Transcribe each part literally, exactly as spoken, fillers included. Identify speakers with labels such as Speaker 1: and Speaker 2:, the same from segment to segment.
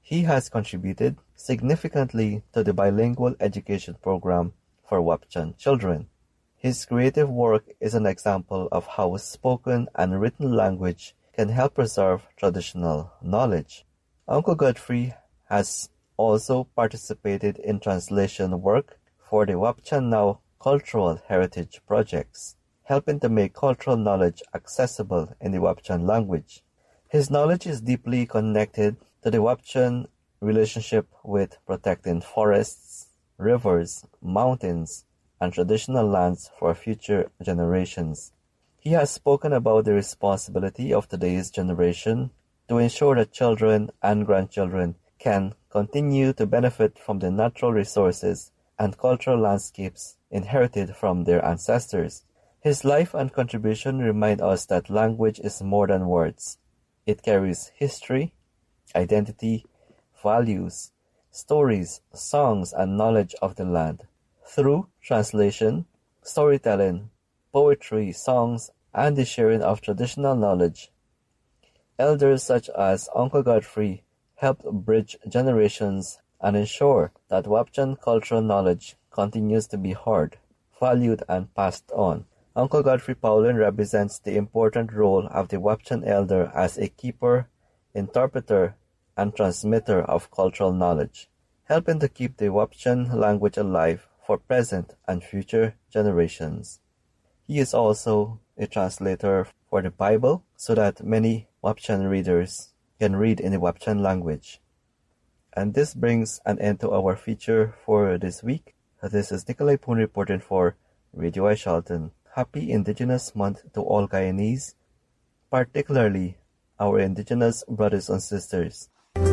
Speaker 1: He has contributed significantly to the bilingual education program for Wapchan children. His creative work is an example of how spoken and written language can help preserve traditional knowledge. Uncle Godfrey has also participated in translation work for the Wapchan Now Cultural Heritage Projects, helping to make cultural knowledge accessible in the Wapchan language. His knowledge is deeply connected to the Wapchan relationship with protecting forests, rivers, mountains, and traditional lands for future generations. He has spoken about the responsibility of today's generation to ensure that children and grandchildren can continue to benefit from the natural resources and cultural landscapes inherited from their ancestors. His life and contribution remind us that language is more than words. It carries history, identity, values, stories, songs, and knowledge of the land. Through translation, storytelling, poetry, songs, and the sharing of traditional knowledge, elders such as Uncle Godfrey helped bridge generations and ensure that Wapchan cultural knowledge continues to be heard, valued, and passed on. Uncle Godfrey Paulin represents the important role of the Wapchan elder as a keeper, interpreter, and transmitter of cultural knowledge, helping to keep the Wapchan language alive for present and future generations. He is also a translator for the Bible so that many Wapchan readers can read in the Wapchan language. And this brings an end to our feature for this week. This is Nikolai Poon reporting for Radio I Shelton. Happy Indigenous Month to all Guyanese, particularly our Indigenous brothers and sisters.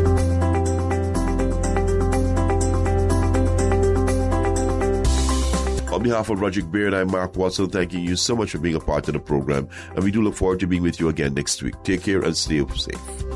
Speaker 2: On behalf of Roderick Beard, I'm Mark Watson, thanking you so much for being a part of the program, and we do look forward to being with you again next week. Take care and stay safe.